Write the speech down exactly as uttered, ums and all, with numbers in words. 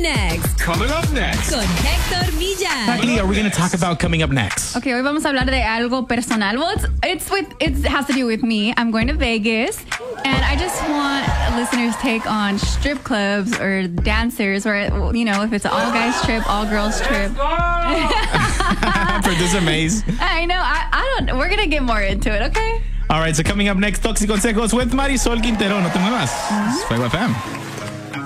next. Coming up next. Con Héctor Villar. Exactly, are we going to talk about coming up next? Okay, hoy vamos a hablar de algo personal. Well, it's, it's with it has to do with me. I'm going to Vegas, and I just want listeners' take on strip clubs or dancers, or you know, if it's an all guys trip, all girls trip. Producer Maze. I know. I, I don't. We're gonna get more into it. Okay. All right, so coming up next, Toxic Consejos with Marisol Quintero. No te muevas. It's Fuego F M.